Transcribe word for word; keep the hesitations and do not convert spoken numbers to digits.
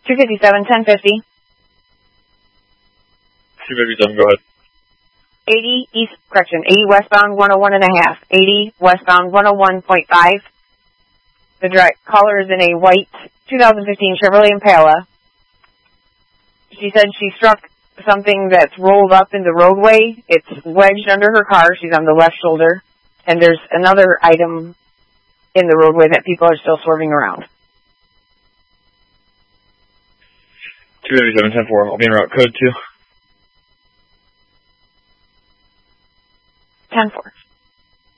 two fifty-seven, ten fifty. two fifty-seven, go ahead. eighty east, correction, eighty westbound, one oh one and a half. eighty westbound, one oh one point five. The direct caller is in a white two thousand fifteen Chevrolet Impala. She said she struck something that's rolled up in the roadway. It's wedged under her car. She's on the left shoulder. And there's another item in the roadway that people are still swerving around. two fifty-seven, ten four, I'll be en route. Code two. ten four.